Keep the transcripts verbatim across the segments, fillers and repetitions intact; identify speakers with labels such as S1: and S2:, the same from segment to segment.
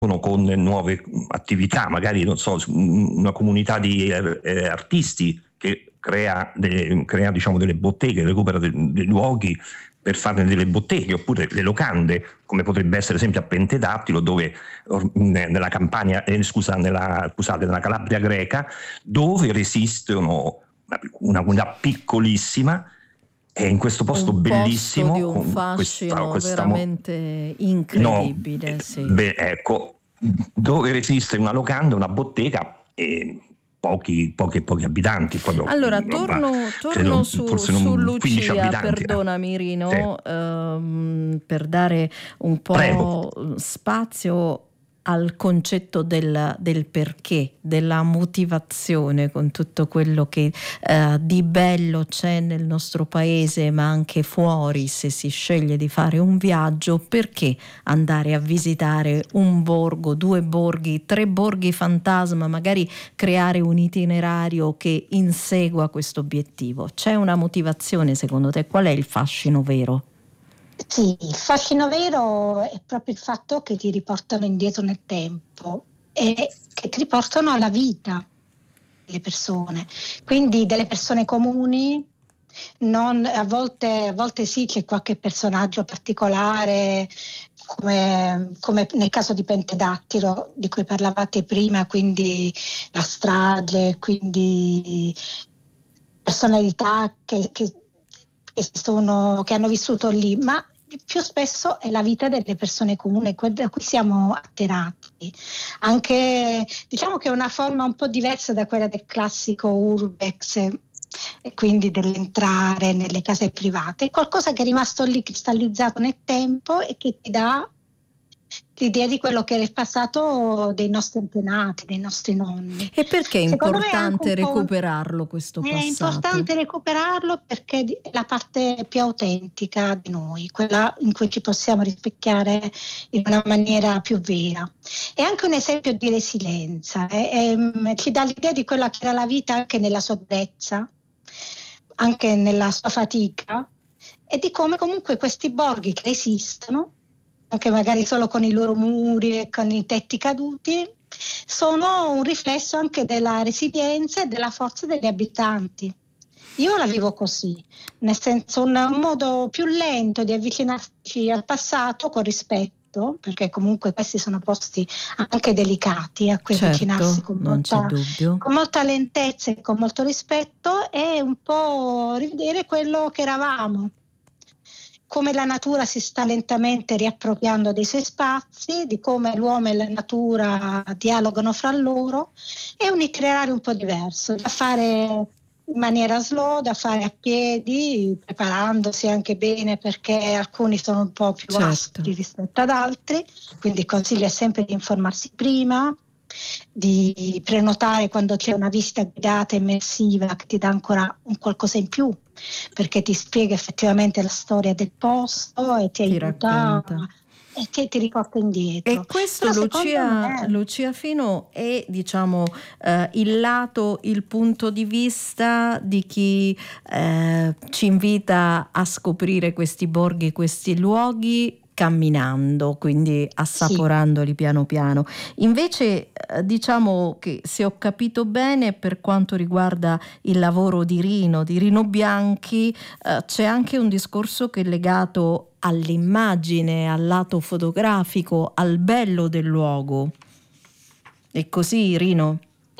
S1: con nuove attività, magari non so, una comunità di eh, artisti che crea, de, crea diciamo delle botteghe, recupera dei de luoghi per farne delle botteghe, oppure le locande, come potrebbe essere esempio a Pentedattilo, dove nella Campania, eh, scusa, nella, scusate, nella Calabria greca, dove resistono una, una comunità piccolissima. È in questo posto
S2: un
S1: bellissimo,
S2: posto di un
S1: con
S2: fascino
S1: questa, questa
S2: veramente incredibile,
S1: no,
S2: sì.
S1: Beh, ecco, dove resiste una locanda, una bottega e pochi, pochi, pochi abitanti. Proprio,
S2: allora,
S1: roba,
S2: torno, torno
S1: credo,
S2: su,
S1: forse
S2: su
S1: non quindici
S2: Lucia,
S1: abitanti.
S2: perdonami Rino,
S1: Sì.
S2: ehm, per dare un
S1: Prego.
S2: po' spazio al concetto del, del perché, della motivazione, con tutto quello che eh, di bello c'è nel nostro paese, ma anche fuori, se si sceglie di fare un viaggio. Perché andare a visitare un borgo, due borghi, tre borghi fantasma, magari creare un itinerario che insegua questo obiettivo? C'è una motivazione secondo te? Qual è il fascino vero?
S3: Sì, il fascino vero è proprio il fatto che ti riportano indietro nel tempo e che ti riportano alla vita delle persone, quindi delle persone comuni. Non, a volte, a volte sì, c'è qualche personaggio particolare, come, come nel caso di Pentedattilo di cui parlavate prima, quindi la strage, quindi personalità che, che, che, sono, che hanno vissuto lì, ma più spesso è la vita delle persone comuni, da cui siamo attirati. Anche, diciamo che è una forma un po' diversa da quella del classico urbex, e quindi dell'entrare nelle case private, è qualcosa che è rimasto lì cristallizzato nel tempo e che ti dà l'idea di quello che era il passato dei nostri antenati, dei nostri nonni.
S2: E perché è
S3: Secondo
S2: importante
S3: me è
S2: recuperarlo questo passato?
S3: È importante recuperarlo perché è la parte più autentica di noi, quella in cui ci possiamo rispecchiare in una maniera più vera. È anche un esempio di resilienza, eh? E, ci dà l'idea di quella che era la vita anche nella sua durezza, anche nella sua fatica, e di come comunque questi borghi che esistono, anche magari solo con i loro muri e con i tetti caduti, sono un riflesso anche della resilienza e della forza degli abitanti. Io la vivo così, nel senso un, un modo più lento di avvicinarci al passato con rispetto, perché comunque questi sono posti anche delicati a cui
S2: certo,
S3: avvicinarsi con
S2: non
S3: molta,
S2: c'è dubbio.
S3: con molta lentezza e con molto rispetto, e un po' rivedere quello che eravamo, come la natura si sta lentamente riappropriando dei suoi spazi, di come l'uomo e la natura dialogano fra loro. È un itinerario un po' diverso, da fare in maniera slow, da fare a piedi, preparandosi anche bene, perché alcuni sono un po' più
S2: certo.
S3: aspri rispetto ad altri, quindi consiglio sempre di informarsi prima, di prenotare quando c'è una visita guidata immersiva che ti dà ancora un qualcosa in più, perché ti spiega effettivamente la storia del posto e ti,
S2: ti
S3: aiuta
S2: racconta.
S3: E che ti riporta indietro.
S2: E questo,
S3: Però
S2: Lucia,
S3: me...
S2: Lucia Fino, è diciamo eh, il lato, il punto di vista di chi eh, ci invita a scoprire questi borghi, questi luoghi camminando, quindi assaporandoli sì. piano piano. Invece eh, diciamo che, se ho capito bene, per quanto riguarda il lavoro di Rino, di Rino Bianchi, eh, c'è anche un discorso che è legato all'immagine, al lato fotografico, al bello del luogo. È così, Rino?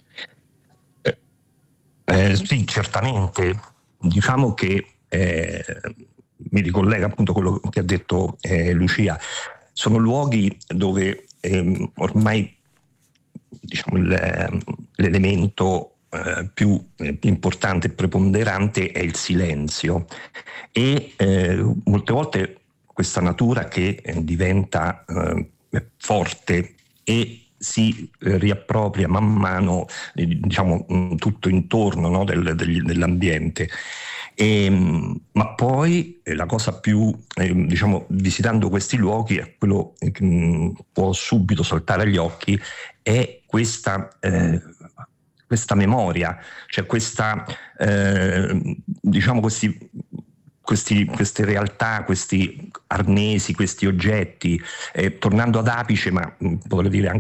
S1: Eh, eh, sì, certamente. Diciamo che eh, mi ricollega appunto a quello che ha detto eh, Lucia. Sono luoghi dove eh, ormai diciamo, il, l'elemento eh, più, eh, più importante e preponderante è il silenzio, e eh, molte volte questa natura che eh, diventa eh, forte e si eh, riappropria man mano eh, diciamo mh, tutto intorno, no, del, del, dell'ambiente. E, ma poi eh, la cosa più, eh, diciamo, visitando questi luoghi, è quello che mh, può subito saltare agli occhi, è questa, eh, questa memoria, cioè questa, eh, diciamo, questi questi, queste realtà, questi arnesi, questi oggetti, eh, tornando ad Apice, ma mh, potrei dire anche